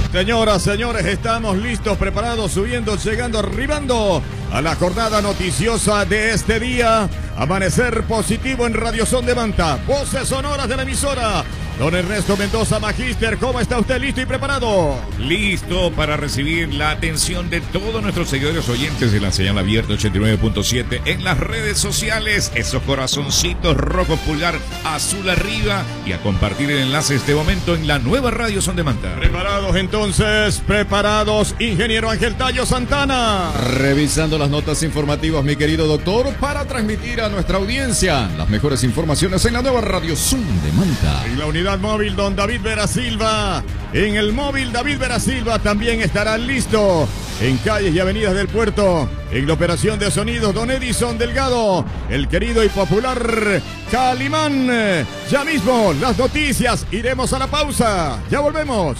Señoras, señores, estamos listos, preparados, subiendo, llegando, arribando a la jornada noticiosa de este día. Amanecer positivo en Radio Son de Manta. Voces sonoras de la emisora. Don Ernesto Mendoza, Magíster, ¿cómo está usted? ¿Listo y preparado? Listo para recibir la atención de todos nuestros seguidores oyentes de la señal abierta 89.7 en las redes sociales. Esos corazoncitos rojos, pulgar azul arriba, y a compartir el enlace este momento en la nueva Radio Son de Manta. Preparados entonces, preparados, ingeniero Ángel Tallo Santana. Revisando las notas informativas, mi querido doctor, para transmitir a nuestra audiencia las mejores informaciones en la nueva Radio Son de Manta. En la unidad móvil, don David Vera Silva. En el móvil, David Vera Silva también estará listo. En calles y avenidas del puerto. En la operación de sonidos, don Edison Delgado. El querido y popular Calimán. Ya mismo, las noticias. Iremos a la pausa. Ya volvemos.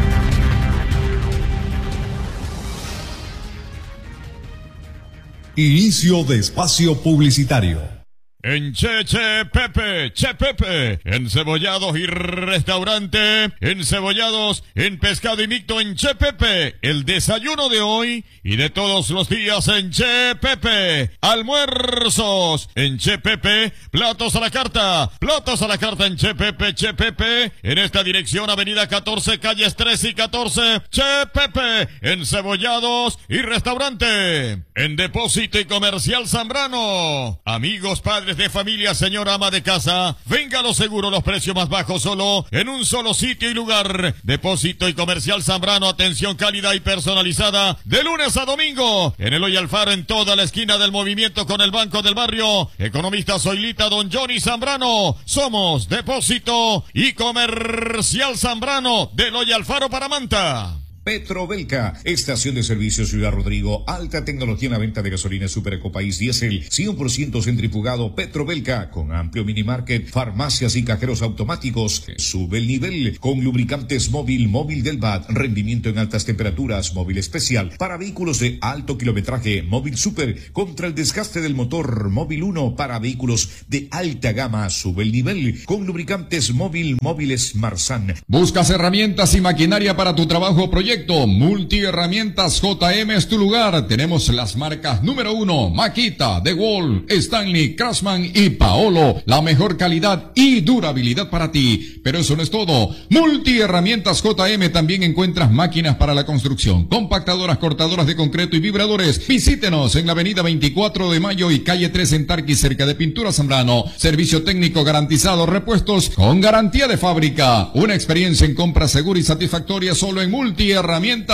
Inicio de espacio publicitario. En Che Pepe, encebollados y restaurante, encebollados en pescado y micto en Che Pepe, el desayuno de hoy y de todos los días en Che Pepe, almuerzos en Che Pepe, platos a la carta en Che Pepe, en esta dirección avenida 14, calles 13 y 14, Che Pepe, encebollados y restaurante, en Depósito y Comercial Zambrano, amigos, padres de familia, señora ama de casa, venga a lo seguro, los precios más bajos solo en un solo sitio y lugar. Depósito y Comercial Zambrano, atención cálida y personalizada de lunes a domingo. En Eloy Alfaro, en toda la esquina del movimiento con el Banco del Barrio. Economista Zoilita, don Johnny Zambrano. Somos Depósito y Comercial Zambrano de Eloy Alfaro para Manta. Petrobelca, estación de servicio Ciudad Rodrigo, alta tecnología en la venta de gasolina Super Ecopaís Diesel, 100% centrifugado. Petrobelca, con amplio minimarket, farmacias y cajeros automáticos. Sube el nivel con lubricantes móvil del BAT, rendimiento en altas temperaturas, móvil especial para vehículos de alto kilometraje, móvil super contra el desgaste del motor, móvil 1 para vehículos de alta gama. Sube el nivel con lubricantes móviles Marsan. ¿Buscas herramientas y maquinaria para tu trabajo o proyecto? Multiherramientas JM es tu lugar. Tenemos las marcas número 1, Makita, DeWalt, Stanley, Craftsman y Paolo. La mejor calidad y durabilidad para ti. Pero eso no es todo. Multiherramientas JM también encuentras máquinas para la construcción, compactadoras, cortadoras de concreto y vibradores. Visítenos en la avenida 24 de Mayo y calle 3 en Tarqui, cerca de Pintura Zambrano. Servicio técnico garantizado, repuestos con garantía de fábrica. Una experiencia en compra segura y satisfactoria solo en Multiherramientas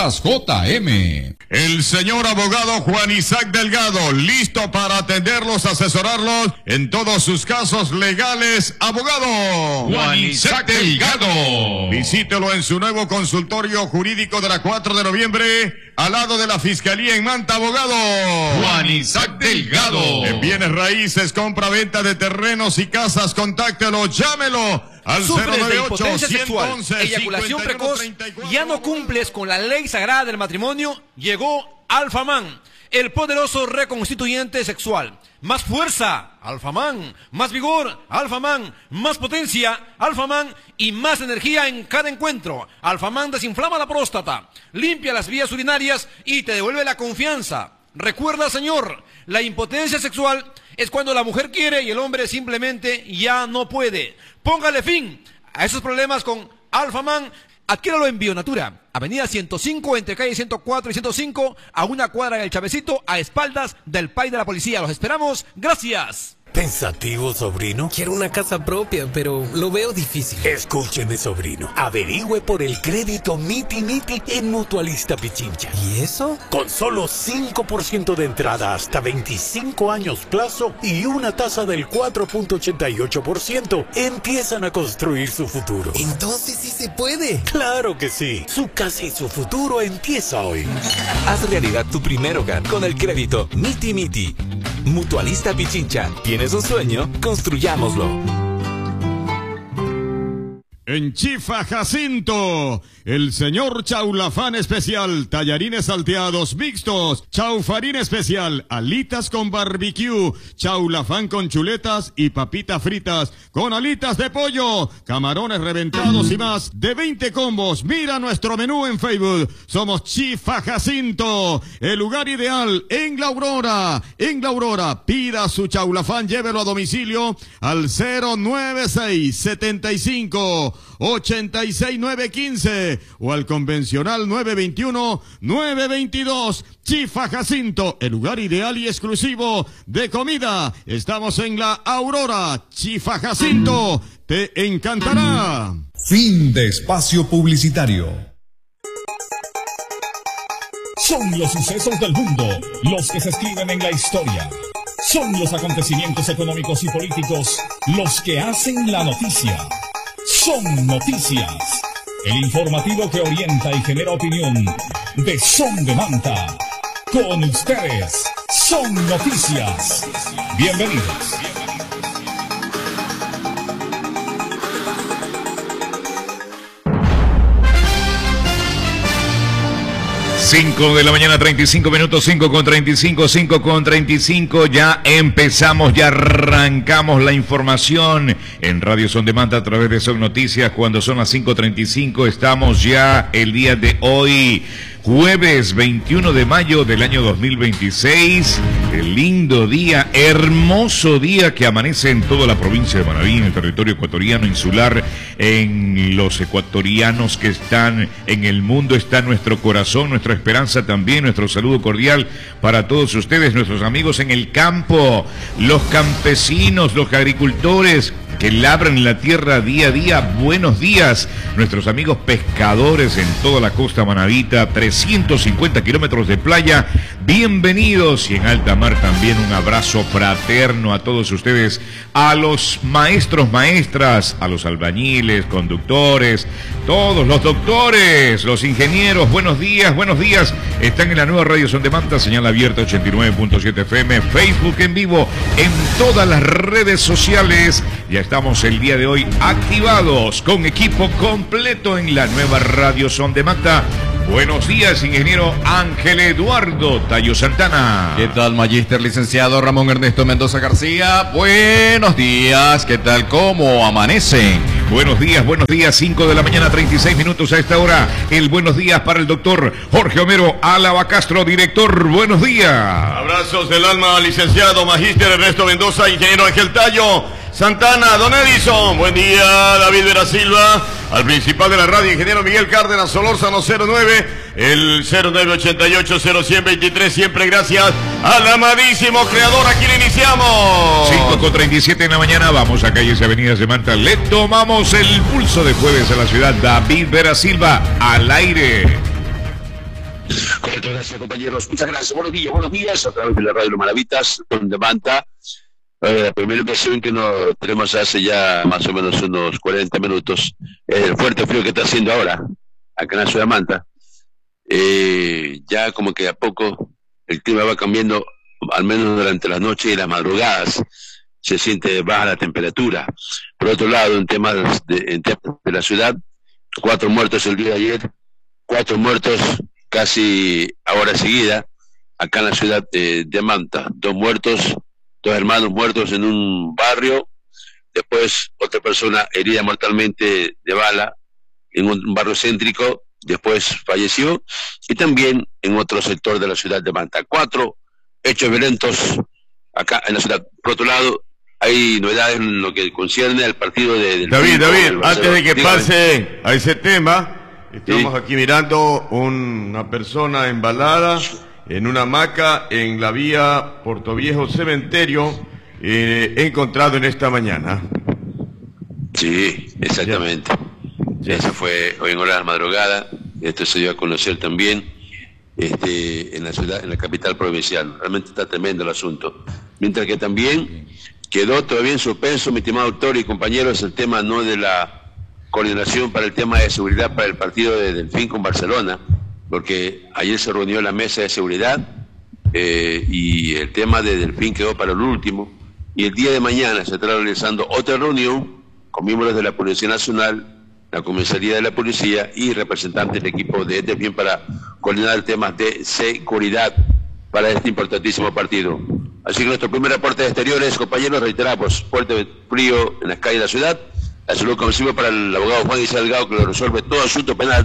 JM. El señor abogado Juan Isaac Delgado, listo para atenderlos, asesorarlos en todos sus casos legales. Abogado Juan Isaac Delgado. Visítelo en su nuevo consultorio jurídico de la 4 de noviembre, al lado de la Fiscalía en Manta. Abogado Juan Isaac Delgado. En bienes raíces, compra-venta de terrenos y casas, contáctelo, llámelo al Sufres de 098 impotencia sexual, 111 eyaculación 51 precoz, 34. ya no cumples con la ley sagrada del matrimonio. Llegó Alfaman, el poderoso reconstituyente sexual. Más fuerza, Alfaman. Más vigor, Alfaman. Más potencia, Alfaman. Y más energía en cada encuentro. Alfaman desinflama la próstata, limpia las vías urinarias y te devuelve la confianza. Recuerda, señor, la impotencia sexual es cuando la mujer quiere y el hombre simplemente ya no puede. Póngale fin a esos problemas con Alfaman. Adquiéralo en Bionatura, avenida 105, entre calle 104 y 105, a una cuadra del Chavecito, a espaldas del PAI de la policía. Los esperamos. Gracias. ¿Pensativo, sobrino? Quiero una casa propia, pero lo veo difícil. Escúcheme, sobrino. Averigüe por el crédito Miti en Mutualista Pichincha. ¿Y eso? Con solo 5% de entrada hasta 25 años plazo y una tasa del 4.88%, empiezan a construir su futuro. Entonces sí se puede. ¡Claro que sí! Su casa y su futuro empieza hoy. Haz realidad tu primer hogar con el crédito Miti. Mutualista Pichincha. ¿Tienes un sueño? Construyámoslo. en Chifa Jacinto. El señor Chaulafán especial, tallarines salteados mixtos, chaufarín especial, alitas con barbecue, chaulafán con chuletas y papitas fritas con alitas de pollo, camarones reventados y más de 20 combos. Mira nuestro menú en Facebook. Somos Chifa Jacinto, el lugar ideal en La Aurora. En La Aurora, pida su chaulafán, llévelo a domicilio al 096 75 86 915 o al convencional 921-922. Chifa Jacinto, el lugar ideal y exclusivo de comida. Estamos en La Aurora. Chifa Jacinto, te encantará. Fin de espacio publicitario. Son los sucesos del mundo los que se escriben en la historia. Son los acontecimientos económicos y políticos los que hacen la noticia. Son noticias. El informativo que orienta y genera opinión de Son de Manta. Con ustedes, Son Noticias. Bienvenidos. 5 de la mañana, 35 minutos, 5:35, ya empezamos, ya arrancamos la información en Radio Son de Manta a través de Son Noticias. Cuando son las 5:35, estamos ya el día de hoy, jueves 21 de mayo del año 2026, el lindo día, hermoso día que amanece en toda la provincia de Manabí, en el territorio ecuatoriano insular, en los ecuatorianos que están en el mundo, está nuestro corazón, nuestra esperanza también, nuestro saludo cordial para todos ustedes, nuestros amigos en el campo, los campesinos, los agricultores que labran la tierra día a día. Buenos días, nuestros amigos pescadores en toda la costa manabita, 350 kilómetros de playa, bienvenidos, y en alta mar también un abrazo fraterno a todos ustedes, a los maestros, maestras, a los albañiles, conductores, todos los doctores, los ingenieros, buenos días, están en la nueva Radio Son de Manta, señal abierta 89.7 FM, Facebook en vivo, en todas las redes sociales. Ya estamos el día de hoy activados con equipo completo en la nueva Radio Son de Manta. Buenos días, ingeniero Ángel Eduardo Tallo Santana. ¿Qué tal, magíster licenciado Ramón Ernesto Mendoza García? Buenos días, ¿qué tal? ¿Cómo amanecen? Buenos días, 5 de la mañana, 36 minutos a esta hora. El buenos días para el doctor Jorge Homero Álava Castro, director, buenos días. Abrazos del alma, licenciado magíster Ernesto Mendoza, ingeniero Ángel Tallo Santana, don Edison, buen día, David Vera Silva, al principal de la radio, ingeniero Miguel Cárdenas Solórzano 09, el 0988-0123, siempre gracias al amadísimo creador. Aquí le iniciamos. 5:37 en la mañana, vamos a calles y avenidas de Manta, le tomamos el pulso de jueves a la ciudad. David Vera Silva, al aire. Correcto, gracias compañeros, muchas gracias, buenos días, a través de la radio Los Maravitas, de Manta. La primera impresión que nos tenemos hace ya más o menos unos 40 minutos es el fuerte frío que está haciendo ahora, acá en la ciudad de Manta. Ya como que a poco el clima va cambiando, al menos durante las noches y las madrugadas, se siente baja la temperatura. Por otro lado, en temas de la ciudad, 4 muertos el día de ayer, 4 muertos casi a hora seguida, acá en la ciudad de Manta, 2 muertos, 2 hermanos muertos en un barrio, después otra persona herida mortalmente de bala en un barrio céntrico, después falleció, y también en otro sector de la ciudad de Manta. 4 hechos violentos acá en la ciudad. Por otro lado, hay novedades en lo que concierne al partido de... David, antes de que pase a ese tema, estamos aquí mirando una persona embalada en una hamaca en la vía Portoviejo Cementerio, encontrado en esta mañana. Sí, exactamente. Eso fue hoy en horas de la madrugada. Esto se dio a conocer también en la ciudad, en la capital provincial. Realmente está tremendo el asunto. Mientras que también quedó todavía en suspenso, mi estimado doctor y compañeros, el tema no de la coordinación para el tema de seguridad para el partido de Delfín con Barcelona, porque ayer se reunió la mesa de seguridad y el tema de Delfín quedó para el último, y el día de mañana se estará realizando otra reunión con miembros de la Policía Nacional la comisaría de la policía y representantes del equipo de ETEPIEN para coordinar temas de seguridad para este importantísimo partido. Así que nuestro primer reporte de exteriores, compañeros, reiteramos, fuerte frío en las calles de la ciudad. La salud conocido para el abogado Juan Gisela Delgado, que lo resuelve todo asunto penal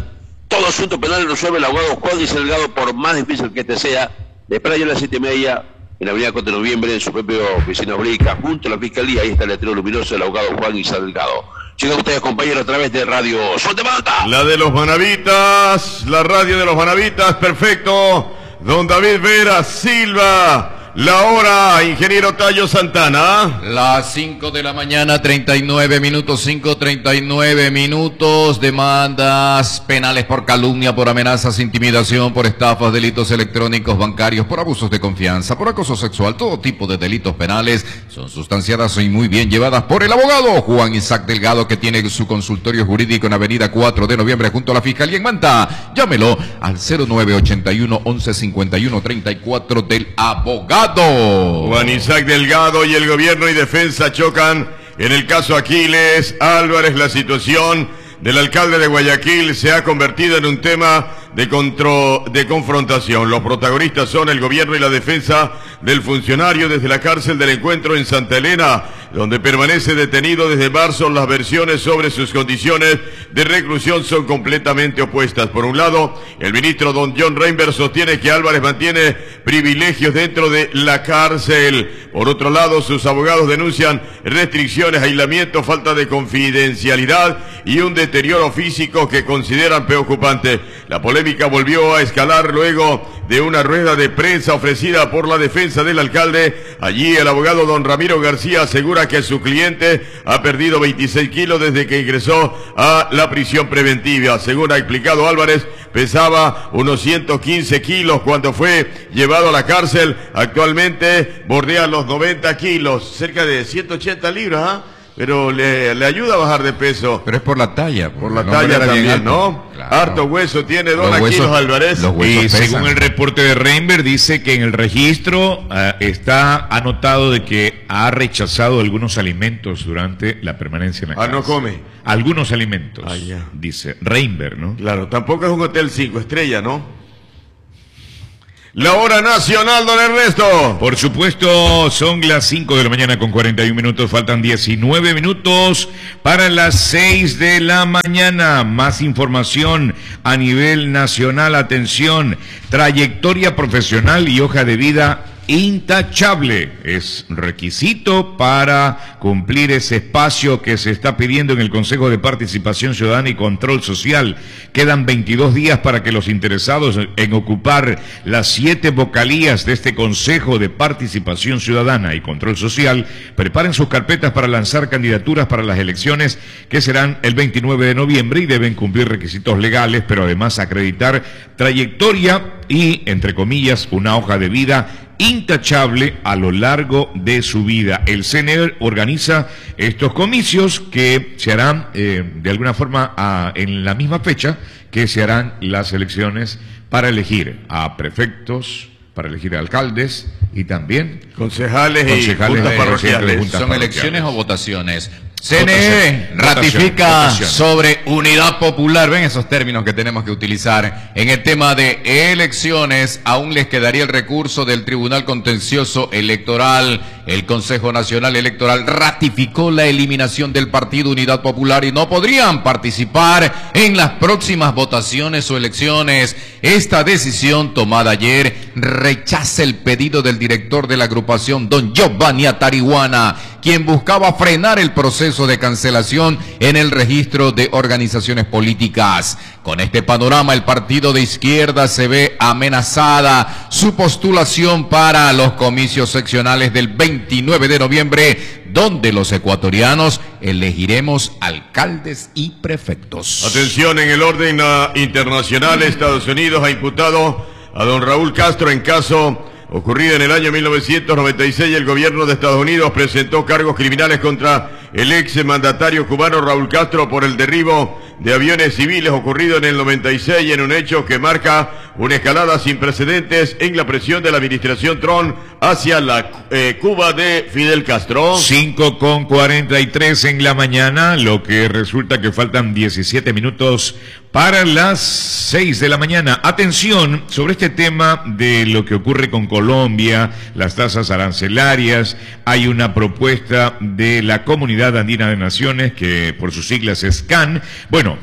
lo resuelve el abogado Juan Gisela Delgado, por más difícil que este sea. De espera yo a las 7:30 en la avenida 4 de noviembre, en su propia oficina jurídica, junto a la fiscalía. Ahí está el letrero luminoso del abogado Juan Gisela Delgado. Sigan ustedes, compañeros, a través de Radio Sol de Manta. La de los Manavitas, la radio de los Manavitas, perfecto. Don David Vera Silva. La hora, ingeniero Tayo Santana. Las 5 de la mañana, 39 minutos, 5:39 minutos. Demandas penales por calumnia, por amenazas, intimidación, por estafas, delitos electrónicos, bancarios, por abusos de confianza, por acoso sexual. Todo tipo de delitos penales son sustanciadas y muy bien llevadas por el abogado Juan Isaac Delgado, que tiene su consultorio jurídico en avenida 4 de noviembre junto a la Fiscalía en Manta. Llámelo al 0981 11 51 34 del abogado. Juan Isaac Delgado y el gobierno y defensa chocan en el caso Aquiles Álvarez. La situación del alcalde de Guayaquil se ha convertido en un tema de confrontación. Los protagonistas son el gobierno y la defensa del funcionario desde la cárcel del Encuentro en Santa Elena, donde permanece detenido desde marzo. Las versiones sobre sus condiciones de reclusión son completamente opuestas. Por un lado, el ministro don John Reinberg sostiene que Álvarez mantiene privilegios dentro de la cárcel. Por otro lado, sus abogados denuncian restricciones, aislamiento, falta de confidencialidad y un deterioro físico que consideran preocupante. La polémica volvió a escalar luego de una rueda de prensa ofrecida por la defensa del alcalde. Allí el abogado don Ramiro García asegura que su cliente ha perdido 26 kilos desde que ingresó a la prisión preventiva. Según ha explicado Álvarez, pesaba unos 115 kilos cuando fue llevado a la cárcel. Actualmente bordea los 90 kilos, cerca de 180 libras, ¿ah? Pero le ayuda a bajar de peso. Pero es por la talla. Por la talla también, ¿no? Claro. Harto hueso tiene don Aquiles Álvarez. Y según el reporte de Reinberg, dice que en el registro está anotado de que ha rechazado algunos alimentos durante la permanencia en la cárcel. No come. Algunos alimentos, dice Reinberg, ¿no? Claro, tampoco es un hotel 5 estrellas, ¿no? La hora nacional, don Ernesto. Por supuesto, son las 5 de la mañana con 41 minutos. Faltan 19 minutos para las 6 de la mañana. Más información a nivel nacional. Atención, trayectoria profesional y hoja de vida intachable es requisito para cumplir ese espacio que se está pidiendo en el Consejo de Participación Ciudadana y Control Social. Quedan 22 días para que los interesados en ocupar las 7 vocalías de este Consejo de Participación Ciudadana y Control Social preparen sus carpetas para lanzar candidaturas para las elecciones que serán el 29 de noviembre y deben cumplir requisitos legales, pero además acreditar trayectoria y, entre comillas, una hoja de vida intachable a lo largo de su vida. El CNE organiza estos comicios que se harán de alguna forma en la misma fecha que se harán las elecciones para elegir a prefectos, para elegir a alcaldes y también concejales y juntas parroquiales. ¿Son elecciones o votaciones? CNE ratifica sobre unidad popular. Ven esos términos que tenemos que utilizar en el tema de elecciones. Aún les quedaría el recurso del Tribunal Contencioso Electoral. El Consejo Nacional Electoral ratificó la eliminación del Partido Unidad Popular y no podrían participar en las próximas votaciones o elecciones. Esta decisión tomada ayer rechaza el pedido del director de la agrupación, don Giovanni Atarihuana, quien buscaba frenar el proceso de cancelación en el registro de organizaciones políticas. Con este panorama, el partido de izquierda se ve amenazada su postulación para los comicios seccionales del 29 de noviembre, donde los ecuatorianos elegiremos alcaldes y prefectos. Atención, en el orden internacional, Estados Unidos ha imputado a don Raúl Castro en caso ocurrido en el año 1996. El gobierno de Estados Unidos presentó cargos criminales contra el ex mandatario cubano Raúl Castro por el derribo de aviones civiles ocurrido en el 96, en un hecho que marca una escalada sin precedentes en la presión de la administración Trump hacia la Cuba de Fidel Castro. 5:43 en la mañana, lo que resulta que faltan 17 minutos para las 6 de la mañana. Atención sobre este tema de lo que ocurre con Colombia, las tasas arancelarias. Hay una propuesta de la Comunidad Andina de Naciones, que por sus siglas es CAN. Bueno,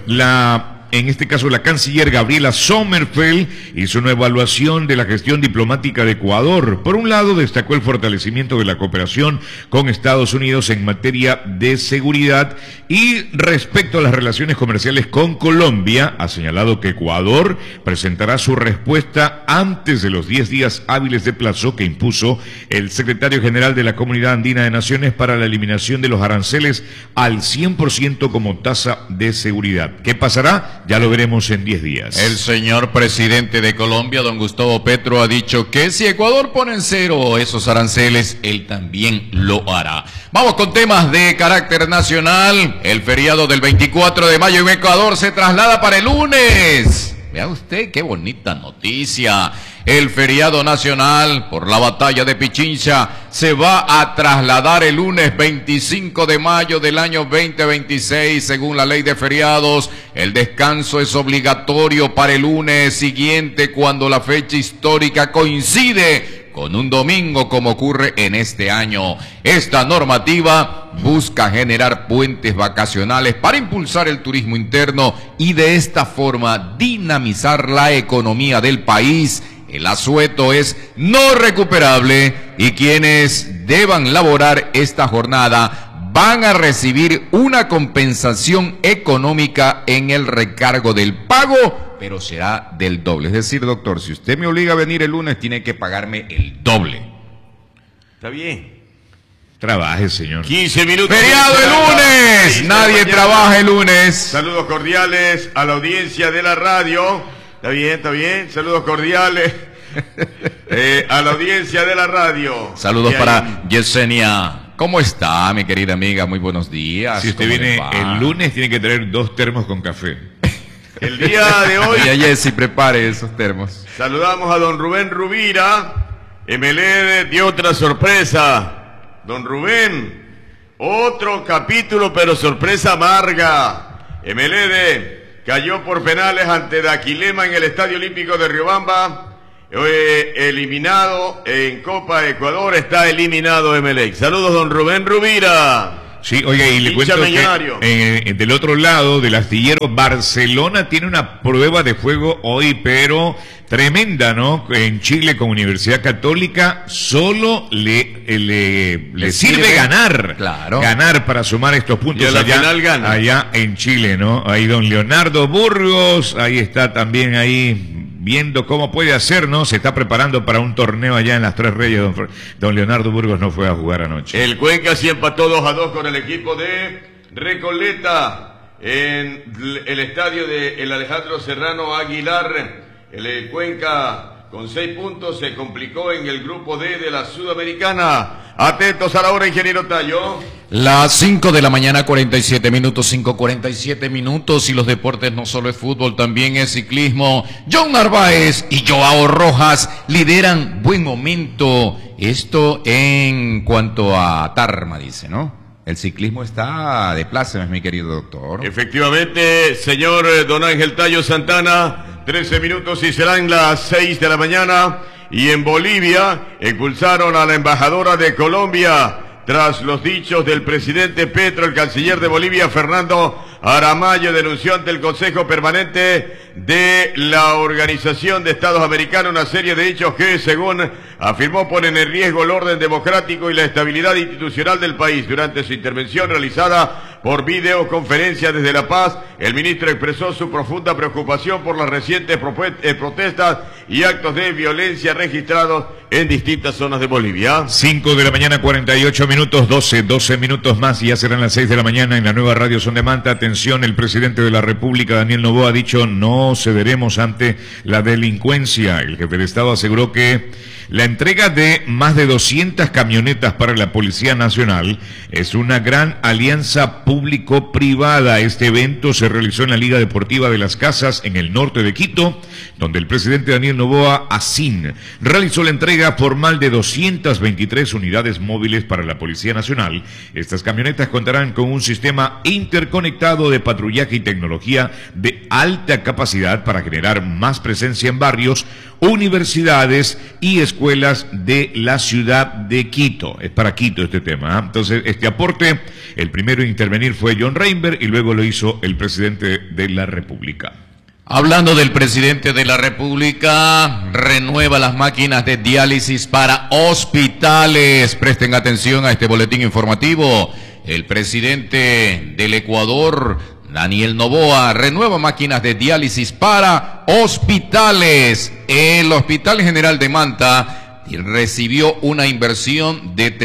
en este caso la canciller Gabriela Sommerfeld hizo una evaluación de la gestión diplomática de Ecuador. Por un lado, destacó el fortalecimiento de la cooperación con Estados Unidos en materia de seguridad, y respecto a las relaciones comerciales con Colombia, ha señalado que Ecuador presentará su respuesta antes de los 10 días hábiles de plazo que impuso el secretario general de la Comunidad Andina de Naciones para la eliminación de los aranceles al 100% como tasa de seguridad. ¿Qué pasará? Ya lo veremos en 10 días. El señor presidente de Colombia, don Gustavo Petro, ha dicho que si Ecuador pone en cero esos aranceles, él también lo hará. Vamos con temas de carácter nacional. El feriado del 24 de mayo en Ecuador se traslada para el lunes. Vea usted qué bonita noticia. El feriado nacional por la batalla de Pichincha se va a trasladar el lunes 25 de mayo del año 2026. Según la ley de feriados, el descanso es obligatorio para el lunes siguiente cuando la fecha histórica coincide con un domingo, como ocurre en este año. Esta normativa busca generar puentes vacacionales para impulsar el turismo interno y de esta forma dinamizar la economía del país. El asueto es no recuperable y quienes deban laborar esta jornada van a recibir una compensación económica en el recargo del pago, pero será del doble. Es decir, doctor, si usted me obliga a venir el lunes, tiene que pagarme el doble. Está bien. Trabaje, señor. 15 minutos. ¡Feriado el lunes! Nadie trabaja el lunes. Saludos cordiales a la audiencia de la radio. Está bien, está bien. Saludos cordiales a la audiencia de la radio. Saludos para Yesenia. ¿Cómo está, mi querida amiga? Muy buenos días. Si usted viene el lunes, tiene que traer 2 termos con café. El día de hoy. Oye, Jessy, prepare esos termos. Saludamos a don Rubén Rubira. MLD dio otra sorpresa. Don Rubén, otro capítulo, pero sorpresa amarga. MLD cayó por penales ante Daquilema en el Estadio Olímpico de Riobamba. Eliminado en Copa Ecuador, está eliminado Emelec. Saludos, don Rubén Rubira. Sí, oiga, y le cuento que del otro lado del astillero, Barcelona tiene una prueba de juego hoy, pero tremenda, ¿no? En Chile con Universidad Católica solo le sirve ganar. Claro. Ganar para sumar estos puntos. Y a la final gana. Allá en Chile, ¿no? Ahí don Leonardo Burgos, ahí está también ahí viendo cómo puede hacer, ¿no? Se está preparando para un torneo allá en las Tres Reyes. Don Leonardo Burgos no fue a jugar anoche. El Cuenca sí empató 2-2 con el equipo de Recoleta en el estadio de el Alejandro Serrano Aguilar. El Cuenca con 6 puntos se complicó en el grupo D de la Sudamericana. Atentos a la hora, ingeniero Tayo. Las 5 de la mañana, 47 minutos, 5:47 minutos, y los deportes no solo es fútbol, también es ciclismo. John Narváez y Joao Rojas lideran buen momento. Esto en cuanto a Tarma, dice, ¿no? El ciclismo está de plácemes, mi querido doctor. Efectivamente, señor don Ángel Tayo Santana, 13 minutos y serán las 6 de la mañana. Y en Bolivia expulsaron a la embajadora de Colombia tras los dichos del presidente Petro. El canciller de Bolivia, Fernando Aramayo, denunció ante el Consejo Permanente de la Organización de Estados Americanos una serie de hechos que, según afirmó, ponen en riesgo el orden democrático y la estabilidad institucional del país. Durante su intervención realizada por videoconferencia desde La Paz, el ministro expresó su profunda preocupación por las recientes protestas y actos de violencia registrados en distintas zonas de Bolivia. 5 de la mañana, 48 minutos, 12 minutos más y ya serán las 6 de la mañana en la nueva Radio Son de Manta. Atención, el presidente de la República, Daniel Noboa, ha dicho: no cederemos ante la delincuencia. El jefe de Estado aseguró que La entrega de más de 200 camionetas para la Policía Nacional es una gran alianza público-privada. Este evento se realizó en la Liga Deportiva de las Casas en el norte de Quito, donde el presidente Daniel Noboa Asín realizó la entrega formal de 223 unidades móviles para la Policía Nacional. Estas camionetas contarán con un sistema interconectado de patrullaje y tecnología de alta capacidad para generar más presencia en barrios, universidades y escuelas de la ciudad de Quito. Es para Quito este tema, ¿eh? Entonces, este aporte, el primero en intervenir fue John Reinberg y luego lo hizo el presidente de la República. Hablando del presidente de la República, renueva las máquinas de diálisis para hospitales. Presten atención a este boletín informativo. El presidente del Ecuador, Daniel Noboa, renueva máquinas de diálisis para hospitales. El Hospital General de Manta recibió una inversión de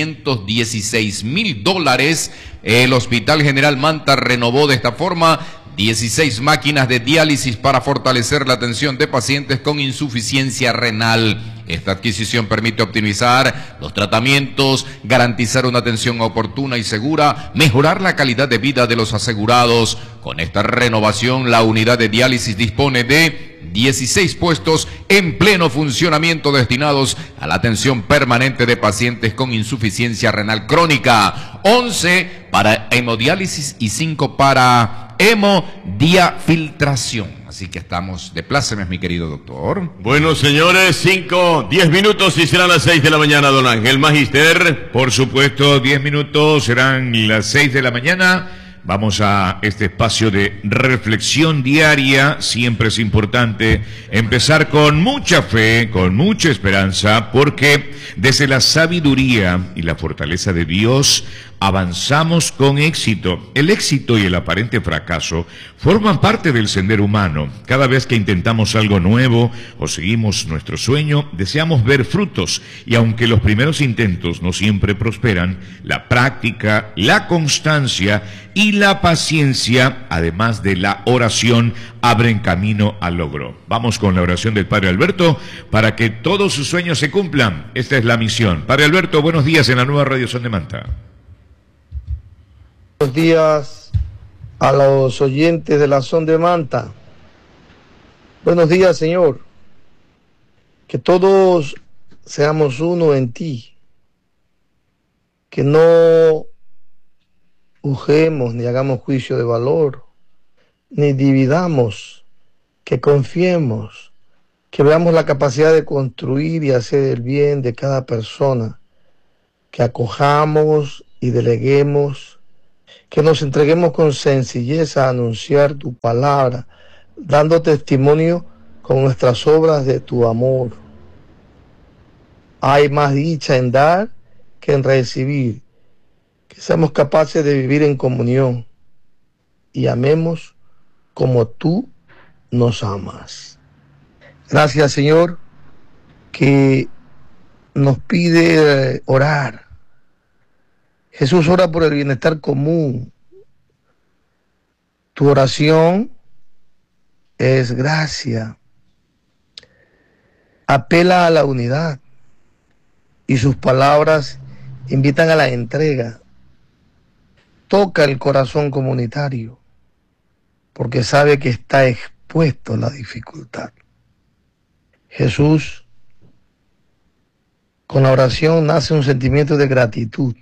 $316,000. El Hospital General Manta renovó de esta forma 16 máquinas de diálisis para fortalecer la atención de pacientes con insuficiencia renal. Esta adquisición permite optimizar los tratamientos, garantizar una atención oportuna y segura, mejorar la calidad de vida de los asegurados. Con esta renovación, la unidad de diálisis dispone de 16 puestos en pleno funcionamiento destinados a la atención permanente de pacientes con insuficiencia renal crónica, 11 para hemodiálisis y 5 para hemodiafiltración. Así que estamos de plácemes, mi querido doctor. Bueno, señores, 10 minutos y serán las 6 de la mañana, don Ángel Magister. Por supuesto, 10 minutos serán las 6 de la mañana. Vamos a este espacio de reflexión diaria. Siempre es importante empezar con mucha fe, con mucha esperanza, porque desde la sabiduría y la fortaleza de Dios avanzamos con éxito. El éxito y el aparente fracaso forman parte del sendero humano. Cada vez que intentamos algo nuevo o seguimos nuestro sueño, deseamos ver frutos. Y aunque los primeros intentos no siempre prosperan, la práctica, la constancia y la paciencia, además de la oración, abren camino al logro. Vamos con la oración del Padre Alberto para que todos sus sueños se cumplan. Esta es la misión. Padre Alberto, buenos días en la nueva Radio Son de Manta. Buenos días a los oyentes de la Son de Manta. Buenos días, Señor. Que todos seamos uno en ti. Que no juzguemos ni hagamos juicio de valor, ni dividamos, que confiemos, que veamos la capacidad de construir y hacer el bien de cada persona, que acojamos y deleguemos, que nos entreguemos con sencillez a anunciar tu palabra, dando testimonio con nuestras obras de tu amor. Hay más dicha en dar que en recibir. Que seamos capaces de vivir en comunión y amemos como tú nos amas. Gracias, Señor, que nos pide orar. Jesús ora por el bienestar común. Tu oración es gracia. Apela a la unidad y sus palabras invitan a la entrega. Toca el corazón comunitario porque sabe que está expuesto a la dificultad. Jesús, con la oración nace un sentimiento de gratitud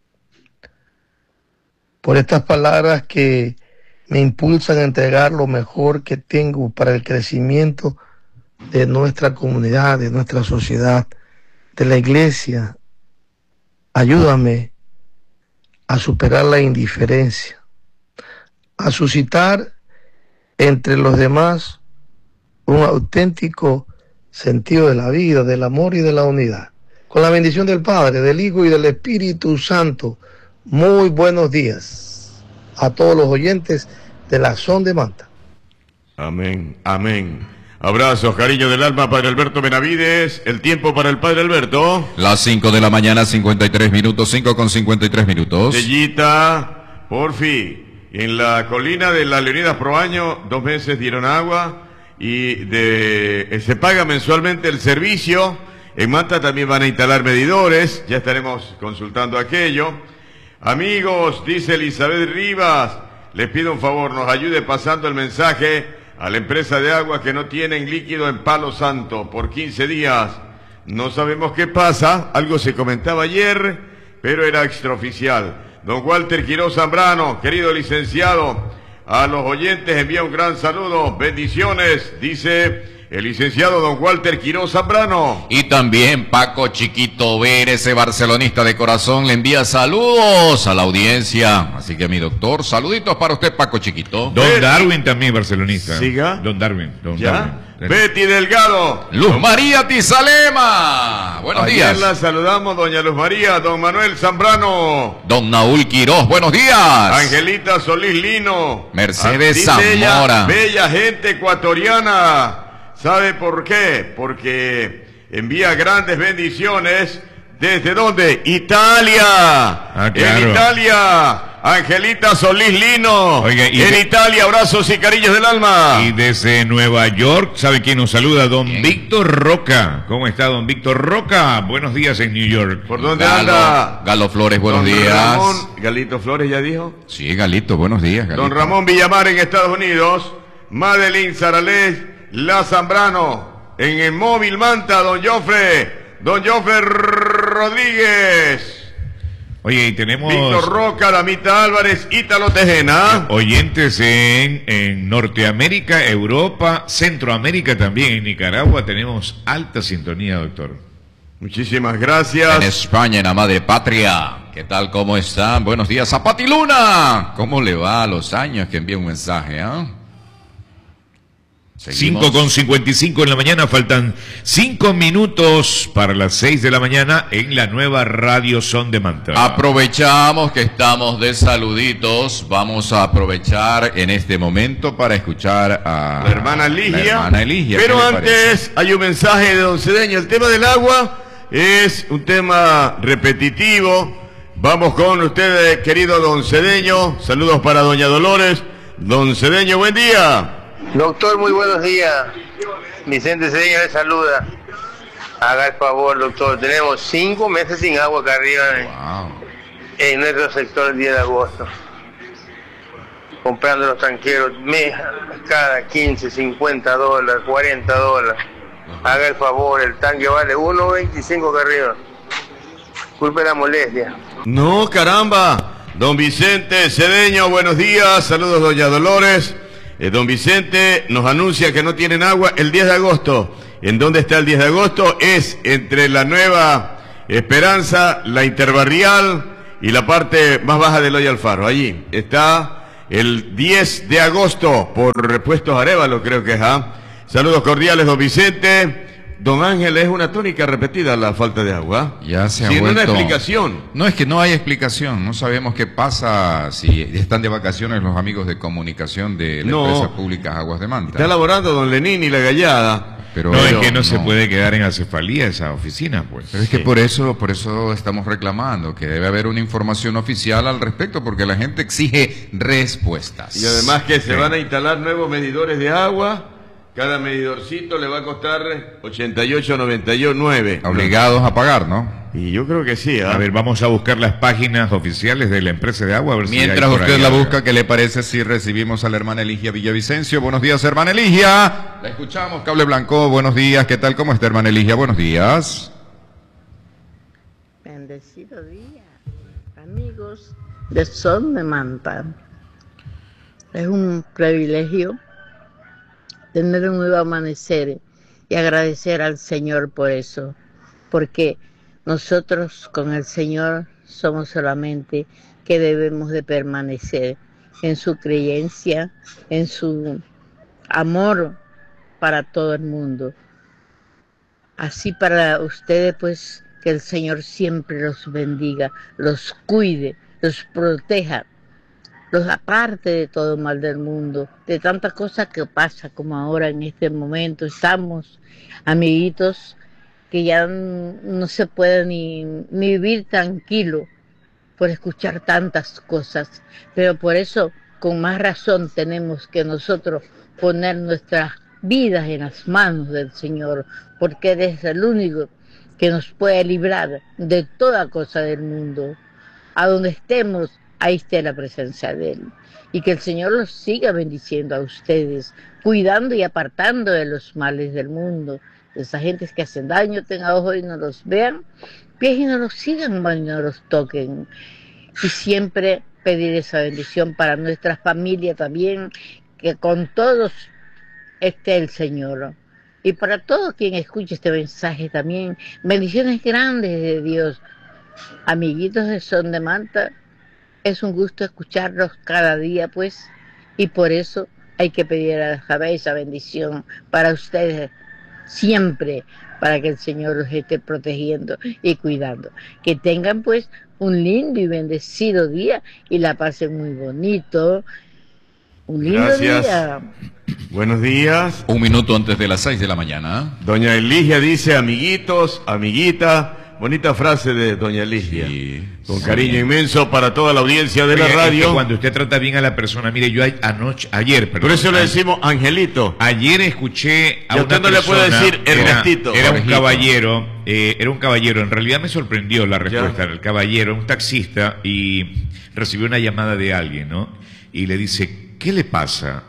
por estas palabras que me impulsan a entregar lo mejor que tengo para el crecimiento de nuestra comunidad, de nuestra sociedad, de la iglesia. Ayúdame a superar la indiferencia, a suscitar entre los demás un auténtico sentido de la vida, del amor y de la unidad. Con la bendición del Padre, del Hijo y del Espíritu Santo, muy buenos días a todos los oyentes de la Son de Manta. Amén, amén. Abrazos, cariño del alma, Padre Alberto Benavides. El tiempo para el Padre Alberto. Las 5 de la mañana, 53 minutos, 5:53 minutos. Bellita, porfi. En la colina de las Leonidas Proaño, 2 meses dieron agua y se paga mensualmente el servicio. En Manta también van a instalar medidores, ya estaremos consultando aquello. Amigos, dice Elizabeth Rivas, les pido un favor, nos ayude pasando el mensaje a la empresa de agua que no tienen líquido en Palo Santo por 15 días. No sabemos qué pasa, algo se comentaba ayer, pero era extraoficial. Don Walter Quiroz Zambrano, querido licenciado, a los oyentes envía un gran saludo, bendiciones, dice el licenciado don Walter Quiroz Zambrano. Y también Paco Chiquito Ver, ese barcelonista de corazón, le envía saludos a la audiencia. Así que mi doctor, saluditos para usted, Paco Chiquito. Don Darwin también barcelonista. Siga. Don Darwin. ¿Ya? Betty Delgado. Luz María Tizalema. Buenos días. Ayer la saludamos, doña Luz María. Don Manuel Zambrano. Don Naúl Quiroz, buenos días. Angelita Solís Lino. Mercedes Zamora. Zamora. Bella gente ecuatoriana. ¿Sabe por qué? Porque envía grandes bendiciones. ¿Desde dónde? Italia. Claro. En Italia. Angelita Solís Lino. Oiga, en Italia, abrazos y cariños del alma. Y desde Nueva York, ¿sabe quién nos saluda? Don Víctor Roca. ¿Cómo está, don Víctor Roca? Buenos días en New York. ¿Por dónde anda? Galo Flores, buenos Don días. Ramón, Galito Flores ya dijo. Sí, Galito, buenos días, Galito. Don Ramón Villamar en Estados Unidos. Madeline Saralés La Zambrano. En el móvil Manta, don Jofre Rodríguez. Oye, y tenemos Víctor Roca, Damita Álvarez, Ítalo Tejena. oyentes en Norteamérica, Europa, Centroamérica también. En Nicaragua tenemos alta sintonía, doctor. Muchísimas gracias. En España, en la madre patria. ¿Qué tal? ¿Cómo están? Buenos días a Pati Luna. ¿Cómo le va a los años que envía un mensaje? 5:55 en la mañana, faltan 5 minutos para las 6 de la mañana en la nueva Radio Son de Manta. Aprovechamos que estamos de saluditos, vamos a aprovechar en este momento para escuchar a la hermana Ligia. Pero antes hay un mensaje de don Cedeño. El tema del agua es un tema repetitivo. Vamos con usted, querido don Cedeño. Saludos para doña Dolores. Don Cedeño, buen día. Doctor, muy buenos días. Vicente Cedeño le saluda. Haga el favor, doctor. Tenemos 5 meses sin agua acá arriba en nuestro sector el 10 de agosto. Comprando los tanqueros cada 15, 50 dólares, 40 dólares. Haga el favor, el tanque vale 1.25 acá arriba. Disculpe la molestia. No, caramba. Don Vicente Cedeño, buenos días. Saludos, doña Dolores. Don Vicente nos anuncia que no tienen agua el 10 de agosto. ¿En dónde está el 10 de agosto? Es entre la Nueva Esperanza, la Interbarrial y la parte más baja del Hoyo Alfaro. Allí está el 10 de agosto por Repuestos Arévalo, creo que es. Saludos cordiales, don Vicente. Don Ángel, es una tónica repetida la falta de agua. Ya se ha Sin vuelto... una explicación. No, es que no hay explicación. No sabemos qué pasa si están de vacaciones los amigos de comunicación de la empresa pública Aguas de Manta. Está laborando don Lenín y la Gallada. Pero no, es que no se puede quedar en acefalía esa oficina, pues. Pero es que por eso estamos reclamando que debe haber una información oficial al respecto, porque la gente exige respuestas. Y además que se van a instalar nuevos medidores de agua. Cada medidorcito le va a costar 88.99. Obligados a pagar, ¿no? Y yo creo que sí. A ver, vamos a buscar las páginas oficiales de la empresa de agua. A ver mientras usted la busca, ¿qué le parece si recibimos a la hermana Eligia Villavicencio? Buenos días, hermana Eligia. La escuchamos, Cable Blanco. Buenos días. ¿Qué tal? ¿Cómo está, hermana Eligia? Buenos días. Bendecido día, amigos de Son de Manta. Es un privilegio tener un nuevo amanecer y agradecer al Señor por eso, porque nosotros con el Señor somos solamente que debemos de permanecer en su creencia, en su amor para todo el mundo. Así para ustedes, pues, que el Señor siempre los bendiga, los cuide, los proteja, los aparte de todo mal del mundo, de tantas cosas que pasa como ahora en este momento. Estamos, amiguitos, que ya no se puede ni vivir tranquilo por escuchar tantas cosas, pero por eso con más razón tenemos que nosotros poner nuestras vidas en las manos del Señor, porque Él es el único que nos pueda librar de toda cosa del mundo. A donde estemos, ahí esté la presencia de Él. Y que el Señor los siga bendiciendo a ustedes, cuidando y apartando de los males del mundo. De esas gentes que hacen daño, tengan ojos y no los vean, pies y no los sigan, manos y no los toquen. Y siempre pedir esa bendición para nuestra familia también, que con todos esté el Señor. Y para todo quien escuche este mensaje también, bendiciones grandes de Dios. Amiguitos de Son de Manta, es un gusto escucharlos cada día, pues, y por eso hay que pedir a Jabé esa bendición para ustedes siempre, para que el Señor los esté protegiendo y cuidando. Que tengan, pues, un lindo y bendecido día y la pasen muy bonito. Un lindo día. Buenos días. 1 minuto antes de las 6 de la mañana. Doña Eligia dice, amiguitos, amiguita. Bonita frase de doña Eligia. Sí, con cariño inmenso para toda la audiencia de la radio. Es que cuando usted trata bien a la persona, mire, yo ayer, por eso le decimos Angelito. Ayer escuché a una persona. Usted no le puede decir Ernestito. Era un caballero, en realidad me sorprendió la respuesta. El caballero, un taxista, y recibió una llamada de alguien, ¿no? Y le dice, ¿qué le pasa?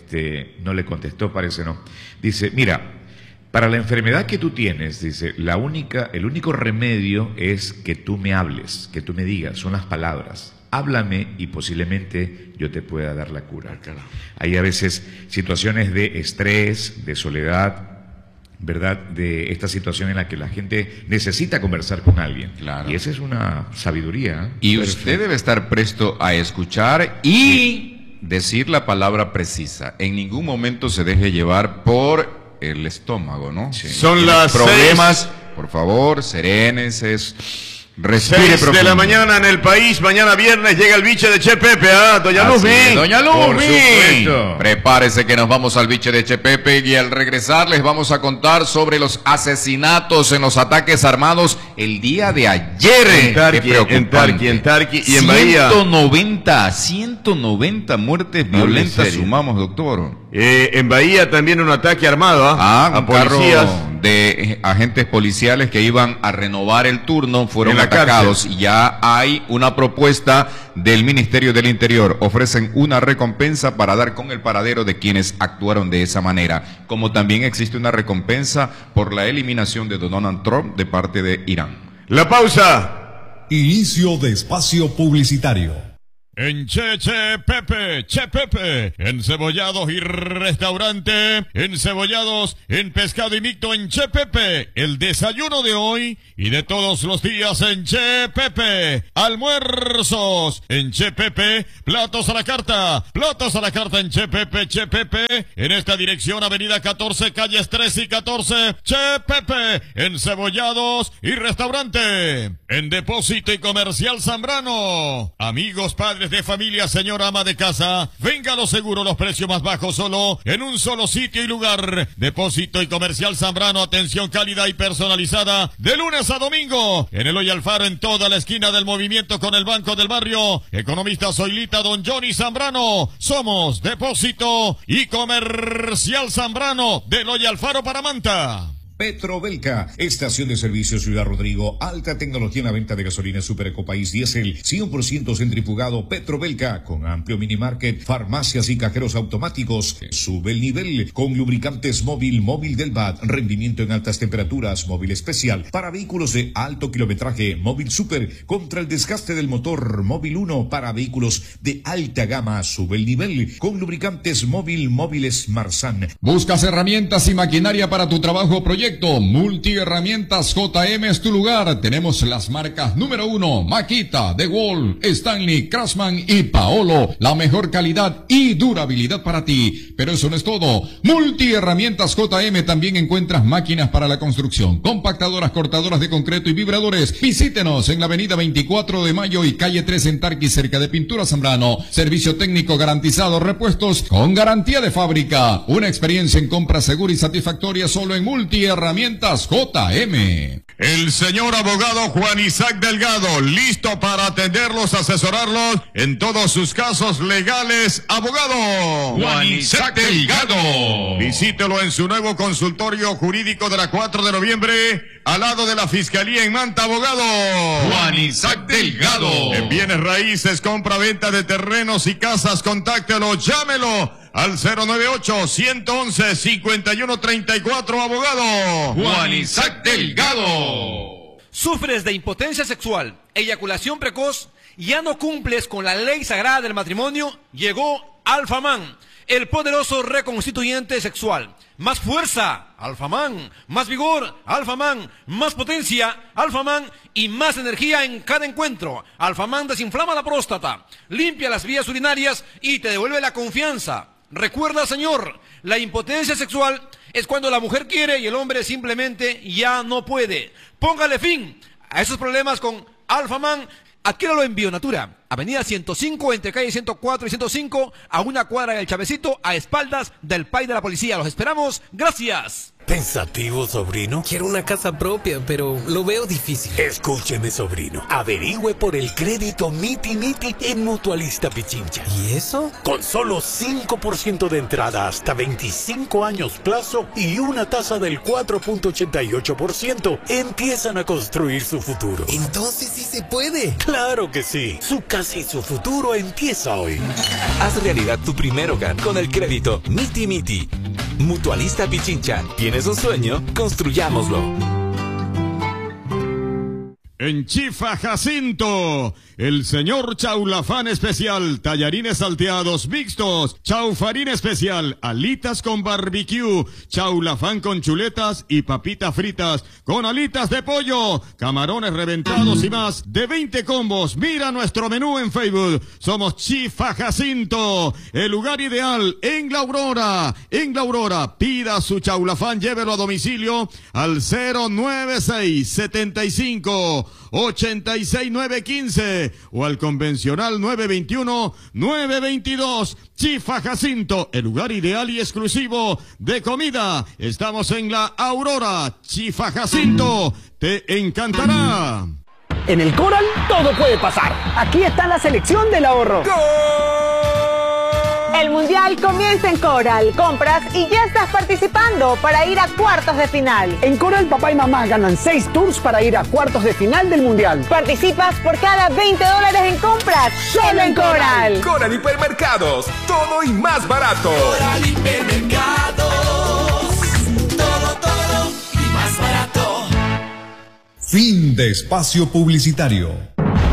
No le contestó, parece no. Dice, mira, para la enfermedad que tú tienes, dice, el único remedio es que tú me hables, que tú me digas, son las palabras. Háblame y posiblemente yo te pueda dar la cura. Hay a veces situaciones de estrés, de soledad, ¿verdad? De esta situación en la que la gente necesita conversar con alguien. Claro. Y esa es una sabiduría. Y usted debe estar presto a escuchar y decir la palabra precisa. En ningún momento se deje llevar por el estómago, ¿no? Sí. Son las problemas, por favor, serénese, respire 6 de la mañana en el país. Mañana viernes llega el biche de Che Pepe, doña Luzmi. Doña Luzmi, prepárese que nos vamos al biche de Che Pepe y al regresar les vamos a contar sobre los asesinatos en los ataques armados el día de ayer. En Tarqui y en Bahía. 190 muertes violentas sumamos, doctor. En Bahía también un ataque armado a policías de agentes policiales que iban a renovar el turno fueron atacados y ya hay una propuesta del Ministerio del Interior. Ofrecen una recompensa para dar con el paradero de quienes actuaron de esa manera, como también existe una recompensa por la eliminación de Donald Trump de parte de Irán. La pausa. Inicio de espacio publicitario. En Che Pepe, encebollados y restaurante, encebollados en pescado y mixto en Che Pepe, el desayuno de hoy y de todos los días en Che Pepe, almuerzos en Che Pepe, platos a la carta en Che Pepe, en esta dirección avenida 14, calles 13 y 14, Che Pepe, encebollados y restaurante, en Depósito y Comercial Zambrano, amigos, padres de familia, señora ama de casa, venga a lo seguro, los precios más bajos solo en un solo sitio y lugar. Depósito y Comercial Zambrano, atención cálida y personalizada de lunes a domingo. En Eloy Alfaro, en toda la esquina del movimiento con el Banco del Barrio. Economista Zoilita, don Johnny Zambrano. Somos Depósito y Comercial Zambrano de Eloy Alfaro para Manta. Petrobelca, estación de servicio Ciudad Rodrigo, alta tecnología en la venta de gasolina Super Ecopaís Diesel, 100% centrifugado. Petrobelca, con amplio minimarket, farmacias y cajeros automáticos. Sube el nivel con lubricantes móvil del BAT, rendimiento en altas temperaturas, móvil especial para vehículos de alto kilometraje, móvil super contra el desgaste del motor, móvil 1 para vehículos de alta gama. Sube el nivel con lubricantes móviles Marsan. Buscas herramientas y maquinaria para tu trabajo, proyecto. Multiherramientas JM es tu lugar. Tenemos las marcas número 1, Makita, DeWalt, Stanley, Craftsman y Paolo. La mejor calidad y durabilidad para ti. Pero eso no es todo. Multiherramientas JM también encuentras máquinas para la construcción, compactadoras, cortadoras de concreto y vibradores. Visítenos en la avenida 24 de Mayo y calle 3 en Tarqui, cerca de Pintura Zambrano. Servicio técnico garantizado, repuestos con garantía de fábrica. Una experiencia en compra segura y satisfactoria solo en Multiherramientas Multiherramientas JM. El señor abogado Juan Isaac Delgado, listo para atenderlos, asesorarlos en todos sus casos legales. Abogado Juan Isaac Delgado. Visítelo en su nuevo consultorio jurídico de la 4 de noviembre, al lado de la Fiscalía en Manta. Abogado Juan Isaac Delgado. En bienes raíces, compra-venta de terrenos y casas, contáctelo, llámelo al 098-111-5134, abogado Juan Isaac Delgado. ¿Sufres de impotencia sexual, eyaculación precoz, ya no cumples con la ley sagrada del matrimonio? Llegó Alfaman, el poderoso reconstituyente sexual. Más fuerza, Alfaman. Más vigor, Alfaman. Más potencia, Alfaman. Y más energía en cada encuentro. Alfaman desinflama la próstata, limpia las vías urinarias y te devuelve la confianza. Recuerda, señor, la impotencia sexual es cuando la mujer quiere y el hombre simplemente ya no puede. Póngale fin a esos problemas con Alfaman. Adquiéralo en Bionatura, avenida 105, entre calle 104 y 105, a una cuadra del Chavecito, a espaldas del PAI de la policía. Los esperamos. Gracias. ¿Pensativo, sobrino? Quiero una casa propia, pero lo veo difícil. Escúcheme, sobrino. Averigüe por el crédito Miti Miti en Mutualista Pichincha. ¿Y eso? Con solo 5% de entrada hasta 25 años plazo y una tasa del 4.88%, empiezan a construir su futuro. Entonces sí se puede. ¡Claro que sí! Su casa y su futuro empieza hoy. Haz realidad tu primer hogar con el crédito Miti Miti. Mutualista Pichincha. ¿Tienes un sueño? Construyámoslo. En Chifa Jacinto, el señor Chaulafán especial, tallarines salteados mixtos, chaufarín especial, alitas con barbecue, chaulafán con chuletas y papitas fritas con alitas de pollo, camarones reventados y más de 20 combos. Mira nuestro menú en Facebook. Somos Chifa Jacinto, el lugar ideal en La Aurora. En La Aurora, pida su chaulafán, llévelo a domicilio al 096-75-86915 o al convencional 921-922. Chifa Jacinto, el lugar ideal y exclusivo de comida. Estamos en La Aurora. Chifa Jacinto, te encantará. En el Coral todo puede pasar. Aquí está la selección del ahorro. ¡Gol! El Mundial comienza en Coral. Compras y ya estás participando para ir a cuartos de final. En Coral, papá y mamá ganan 6 tours para ir a cuartos de final del Mundial. Participas por cada $20 en compras. ¡Solo en Coral! Coral Hipermercados. Todo y más barato. Coral Hipermercados. Todo y más barato. Fin de espacio publicitario.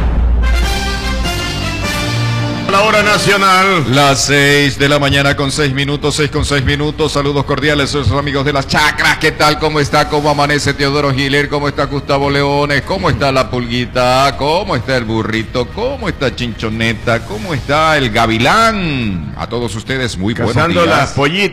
La hora nacional. Las 6 de la mañana con 6 minutos, 6 con 6 minutos. Saludos cordiales a nuestros amigos de las chacras. ¿Qué tal? ¿Cómo está? ¿Cómo amanece Teodoro Giler? ¿Cómo está Gustavo Leones? ¿Cómo está la pulguita? ¿Cómo está el burrito? ¿Cómo está Chinchoneta? ¿Cómo está el gavilán? A todos ustedes muy buenos días. Cazando las pollitas.